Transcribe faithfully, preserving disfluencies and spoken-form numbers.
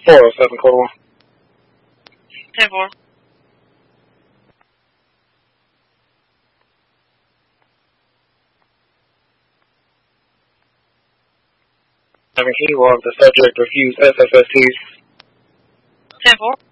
four oh seven, code one. ten four. Seven Key Walk, the subject refused S S S Ts. ten four.